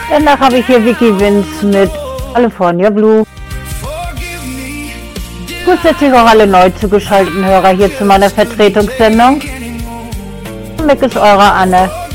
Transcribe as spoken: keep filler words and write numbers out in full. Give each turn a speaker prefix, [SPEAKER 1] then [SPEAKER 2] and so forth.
[SPEAKER 1] Danach habe ich hier Vicky Vince mit California Blue. Grüß sich auch alle neu zugeschalteten Hörer hier zu meiner Vertretungssendung. Mick ist eure Anne.